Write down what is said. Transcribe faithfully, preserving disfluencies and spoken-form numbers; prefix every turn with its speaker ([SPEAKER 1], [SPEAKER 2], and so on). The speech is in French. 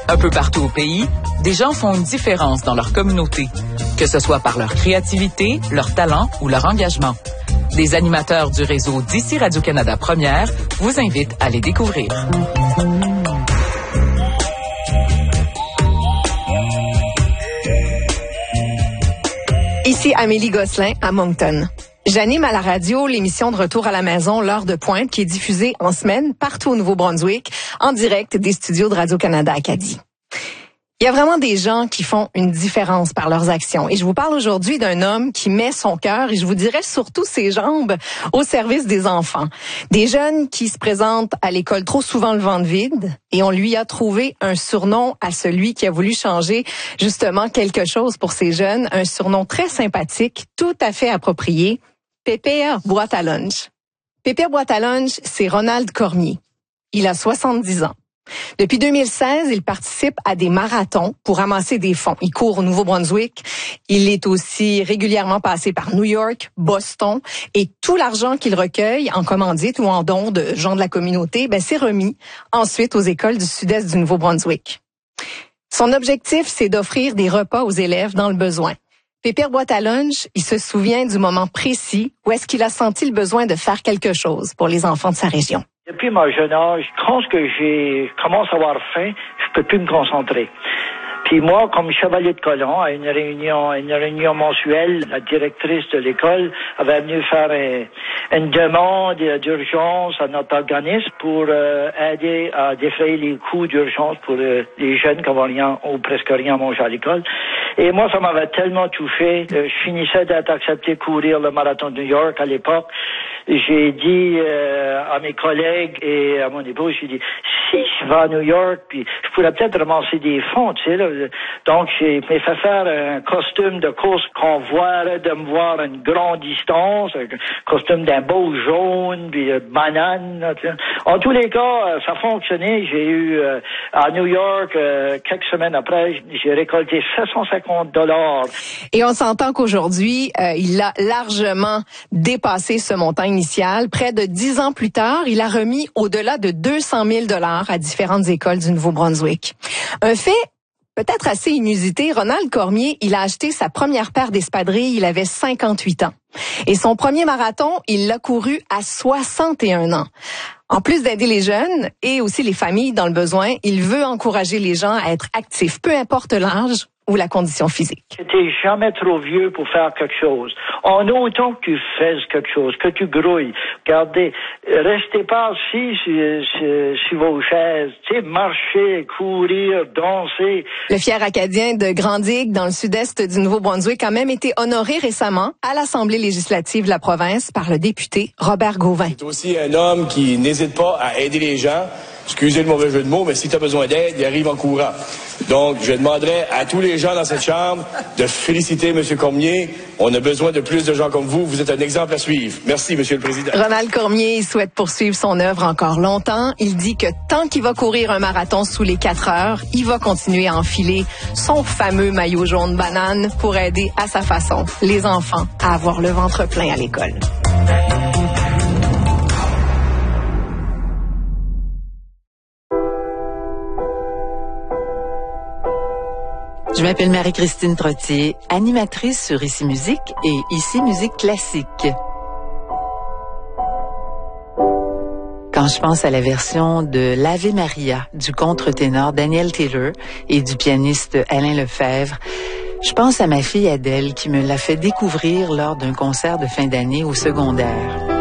[SPEAKER 1] Un peu partout au pays, des gens font une différence dans leur communauté, que ce soit par leur créativité, leur talent ou leur engagement. Des animateurs du réseau d'ici Radio-Canada Première vous invitent à les découvrir.
[SPEAKER 2] Ici Amélie Gosselin à Moncton. J'anime à la radio l'émission de Retour à la maison, l'heure de pointe, qui est diffusée en semaine partout au Nouveau-Brunswick, en direct des studios de Radio-Canada Acadie. Il y a vraiment des gens qui font une différence par leurs actions. Et je vous parle aujourd'hui d'un homme qui met son cœur, et je vous dirais surtout ses jambes, au service des enfants. Des jeunes qui se présentent à l'école trop souvent le ventre vide, et on lui a trouvé un surnom à celui qui a voulu changer justement quelque chose pour ces jeunes, un surnom très sympathique, tout à fait approprié, Pépère Boîte à lunch. Pépère Boîte à lunch, c'est Ronald Cormier. Il a soixante-dix ans. Depuis deux mille seize, il participe à des marathons pour ramasser des fonds. Il court au Nouveau-Brunswick. Il est aussi régulièrement passé par New York, Boston. Et tout l'argent qu'il recueille en commandite ou en dons de gens de la communauté, ben, c'est remis ensuite aux écoles du sud-est du Nouveau-Brunswick. Son objectif, c'est d'offrir des repas aux élèves dans le besoin. Pépère Boîte à lunch, il se souvient du moment précis où est-ce qu'il a senti le besoin de faire quelque chose pour les enfants de sa région.
[SPEAKER 3] Depuis mon jeune âge, quand que j'ai commence à avoir faim, je peux plus me concentrer. Puis moi, comme chevalier de colon, à une réunion, une réunion mensuelle, la directrice de l'école avait venu faire un, une demande d'urgence à notre organisme pour euh, aider à défrayer les coûts d'urgence pour euh, les jeunes qui n'avaient rien ou presque rien à manger à l'école. Et moi, ça m'avait tellement touché. Euh, je finissais d'être accepté courir le marathon de New York à l'époque. J'ai dit euh, à mes collègues et à mon épouse, j'ai dit, si je vais à New York, puis je pourrais peut-être ramasser des fonds, tu sais, là. Donc, j'ai fait faire un costume de course qu'on voit, de me voir à une grande distance, un costume d'un beau jaune, puis de banane, là, tu sais. En tous les cas, ça a fonctionné. J'ai eu, euh, à New York, euh, quelques semaines après, j'ai récolté sept cent cinquante dollars.
[SPEAKER 2] Et on s'entend qu'aujourd'hui, euh, il a largement dépassé ce montant initial. Près de dix ans plus tard, il a remis au-delà de deux cent mille dollars à différentes écoles du Nouveau-Brunswick. Un fait peut-être assez inusité, Ronald Cormier, il a acheté sa première paire d'espadrilles, il avait cinquante-huit ans. Et son premier marathon, il l'a couru à soixante et un ans. En plus d'aider les jeunes et aussi les familles dans le besoin, il veut encourager les gens à être actifs, peu importe l'âge ou la condition physique.
[SPEAKER 3] T'es jamais trop vieux pour faire quelque chose. En autant que tu fasses quelque chose, que tu grouilles. Regardez, restez pas assis sur, sur, sur vos chaises. Tu sais, marcher, courir, danser.
[SPEAKER 2] Le fier Acadien de Grand-Digue, dans le sud-est du Nouveau-Brunswick, a même été honoré récemment à l'Assemblée législative de la province par le député Robert Gauvin.
[SPEAKER 4] C'est aussi un homme qui n'hésite pas à aider les gens. Excusez le mauvais jeu de mots, mais si tu as besoin d'aide, il arrive en courant. Donc, je demanderai à tous les gens dans cette chambre de féliciter M. Cormier. On a besoin de plus de gens comme vous. Vous êtes un exemple à suivre. Merci, M. le Président.
[SPEAKER 2] Ronald Cormier souhaite poursuivre son œuvre encore longtemps. Il dit que tant qu'il va courir un marathon sous les quatre heures, il va continuer à enfiler son fameux maillot jaune banane pour aider à sa façon les enfants à avoir le ventre plein à l'école.
[SPEAKER 5] Je m'appelle Marie-Christine Trottier, animatrice sur Ici Musique et Ici Musique Classique. Quand je pense à la version de l'Ave Maria du contre-ténor Daniel Taylor et du pianiste Alain Lefebvre, je pense à ma fille Adèle qui me l'a fait découvrir lors d'un concert de fin d'année au secondaire.